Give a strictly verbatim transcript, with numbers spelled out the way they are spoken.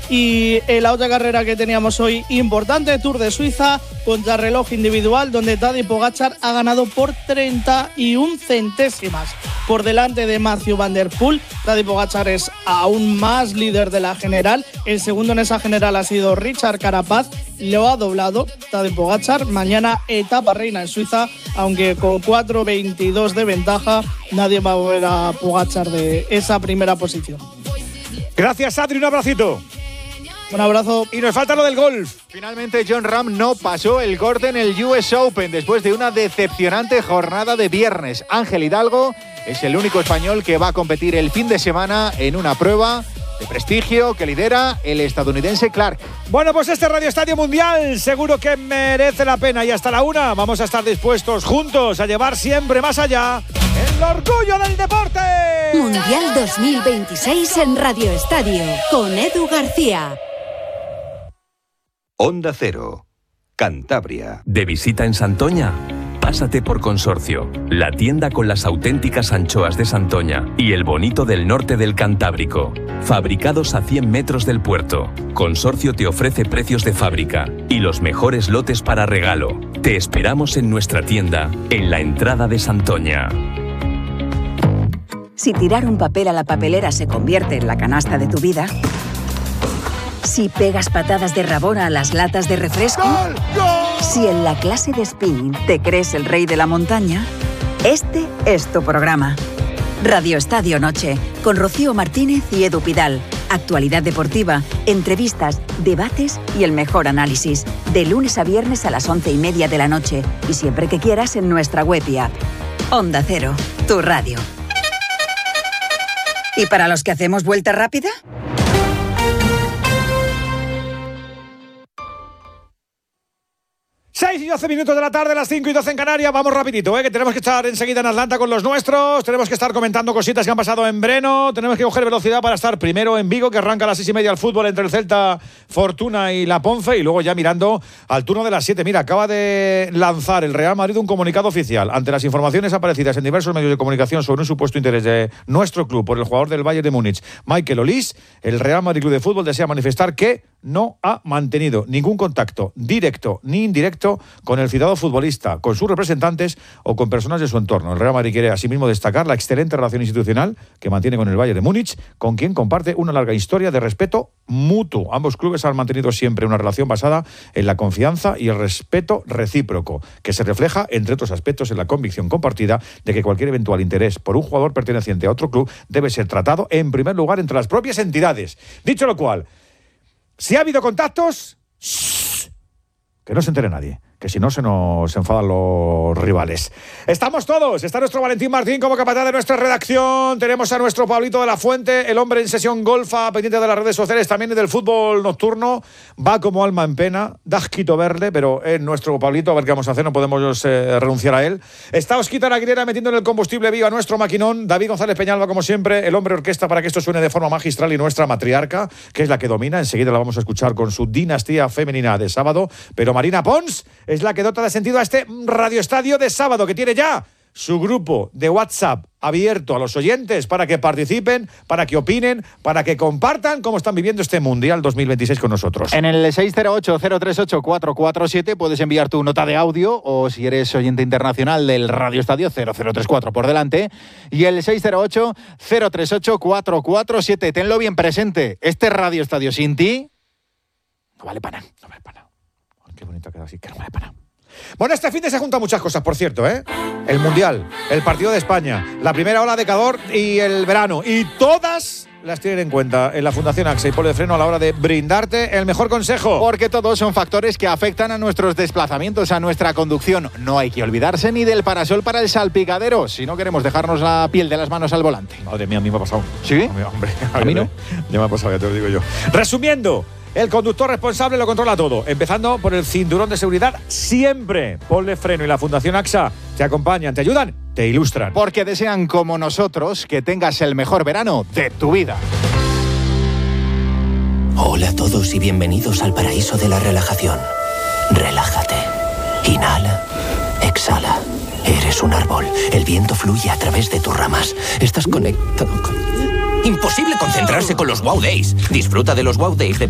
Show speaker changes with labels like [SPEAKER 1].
[SPEAKER 1] Y eh, la otra carrera que teníamos hoy importante, Tour de Suiza, contrarreloj individual, donde Tadej Pogačar ha ganado por treinta y una centésimas por delante de Mathieu van der Poel. Tadej Pogačar es aún más líder de la general. El segundo en esa general ha sido Richard Carapaz. Lo ha doblado Tadej Pogačar. Mañana etapa reina en Suiza, aunque con cuatro veintidós de ventaja nadie va a mover a Pogačar de esa primera posición.
[SPEAKER 2] Gracias, Adri, un abracito.
[SPEAKER 1] Un abrazo.
[SPEAKER 2] Y nos falta lo del golf.
[SPEAKER 3] Finalmente Jon Rahm no pasó el corte en el U S Open después de una decepcionante jornada de viernes. Ángel Hidalgo es el único español que va a competir el fin de semana en una prueba de prestigio que lidera el estadounidense Clark.
[SPEAKER 2] Bueno, pues este Radio Estadio Mundial seguro que merece la pena, y hasta la una vamos a estar dispuestos juntos a llevar siempre más allá el orgullo del deporte.
[SPEAKER 4] Mundial dos mil veintiséis en Radio Estadio con Edu García.
[SPEAKER 5] Onda Cero, Cantabria.
[SPEAKER 6] ¿De visita en Santoña? Pásate por Consorcio, la tienda con las auténticas anchoas de Santoña y el bonito del norte del Cantábrico. Fabricados a cien metros del puerto, Consorcio te ofrece precios de fábrica y los mejores lotes para regalo. Te esperamos en nuestra tienda, en la entrada de Santoña.
[SPEAKER 4] Si tirar un papel a la papelera se convierte en la canasta de tu vida, si pegas patadas de rabona a las latas de refresco,
[SPEAKER 3] ¡Gol! ¡Gol!
[SPEAKER 4] Si en la clase de spinning te crees el rey de la montaña, este es tu programa. Radio Estadio Noche, con Rocío Martínez y Edu Pidal. Actualidad deportiva, entrevistas, debates y el mejor análisis. De lunes a viernes a las once y media de la noche y siempre que quieras en nuestra web y app. Onda Cero, tu radio. ¿Y para los que hacemos vuelta rápida?
[SPEAKER 2] seis y doce minutos de la tarde, las cinco y doce en Canarias. Vamos rapidito, ¿eh? Que tenemos que estar enseguida en Atlanta con los nuestros. Tenemos que estar comentando cositas que han pasado en Breno. Tenemos que coger velocidad para estar primero en Vigo, que arranca a las seis y media el fútbol entre el Celta Fortuna y la Ponce. Y luego ya mirando al turno de las siete. Mira, acaba de lanzar el Real Madrid un comunicado oficial ante las informaciones aparecidas en diversos medios de comunicación sobre un supuesto interés de nuestro club por el jugador del Bayern de Múnich, Michael Olise. El Real Madrid Club de Fútbol desea manifestar que no ha mantenido ningún contacto directo ni indirecto con el citado futbolista, con sus representantes o con personas de su entorno. El Real Madrid quiere asimismo destacar la excelente relación institucional que mantiene con el Bayern de Múnich, con quien comparte una larga historia de respeto mutuo. Ambos clubes han mantenido siempre una relación basada en la confianza y el respeto recíproco, que se refleja, entre otros aspectos, en la convicción compartida de que cualquier eventual interés por un jugador perteneciente a otro club debe ser tratado en primer lugar entre las propias entidades. Dicho lo cual, si ha habido contactos, ¡shh!, que no se entere nadie, que si no se nos enfadan los rivales. Estamos todos, está nuestro Valentín Martín como capataz de nuestra redacción, tenemos a nuestro Pablito de la Fuente, el hombre en sesión golfa, pendiente de las redes sociales, también del fútbol nocturno, va como alma en pena, da asquito verle, pero es nuestro Pablito, a ver qué vamos a hacer, no podemos eh, renunciar a él. Está Osquita Naguilera metiendo en el combustible vivo a nuestro maquinón, David González Peñalba, como siempre, el hombre orquesta para que esto suene de forma magistral, y nuestra matriarca, que es la que domina, enseguida la vamos a escuchar con su dinastía femenina de sábado, pero Marina Pons es la que dota de sentido a este Radio Estadio de sábado, que tiene ya su grupo de WhatsApp abierto a los oyentes para que participen, para que opinen, para que compartan cómo están viviendo este Mundial dos mil veintiséis con nosotros.
[SPEAKER 3] En el seis cero ocho, cero tres ocho, cuatro cuatro siete puedes enviar tu nota de audio, o si eres oyente internacional del Radio Estadio, cero cero tres cuatro por delante, y el seis cero ocho, cero tres ocho, cuatro cuatro siete. Tenlo bien presente, este Radio Estadio sin ti no vale para nada, no vale para nada. Qué bonito ha quedado así, que no vale para nada.
[SPEAKER 2] Bueno, este fin de se juntan muchas cosas, por cierto, ¿eh? El Mundial, el partido de España, la primera ola de calor y el verano. Y todas las tienen en cuenta en la Fundación AXA y Polo de Freno a la hora de brindarte el mejor consejo.
[SPEAKER 3] Porque todos son factores que afectan a nuestros desplazamientos, a nuestra conducción. No hay que olvidarse ni del parasol para el salpicadero, si no queremos dejarnos la piel de las manos al volante.
[SPEAKER 2] Madre mía, a mí me ha pasado.
[SPEAKER 3] ¿Sí?
[SPEAKER 2] Hombre,
[SPEAKER 3] a mí no.
[SPEAKER 2] Ya me ha pasado, ya te lo digo yo. Resumiendo, el conductor responsable lo controla todo, empezando por el cinturón de seguridad siempre. Ponle Freno y la Fundación AXA te acompañan, te ayudan, te ilustran.
[SPEAKER 3] Porque desean, como nosotros, que tengas el mejor verano de tu vida.
[SPEAKER 7] Hola a todos y bienvenidos al paraíso de la relajación. Relájate. Inhala. Exhala. Eres un árbol. El viento fluye a través de tus ramas. Estás conectado con...
[SPEAKER 8] Imposible concentrarse con los Wow Days. Disfruta de los Wow Days de